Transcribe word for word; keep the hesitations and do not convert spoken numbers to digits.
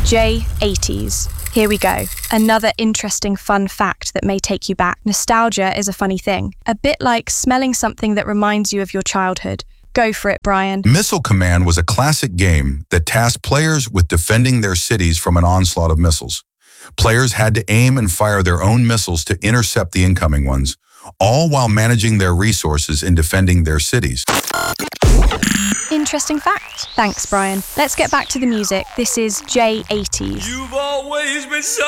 J eighties. Here we go. Another interesting fun fact that may take you back. Nostalgia is a funny thing. A bit like smelling something that reminds you of your childhood. Go for it, Brian. Missile Command was a classic game that tasked players with defending their cities from an onslaught of missiles. Players had to aim and fire their own missiles to intercept the incoming ones, all while managing their resources in defending their cities. Interesting fact. Thanks, Brian. Let's get back to the music. This is J eighties. You've always been so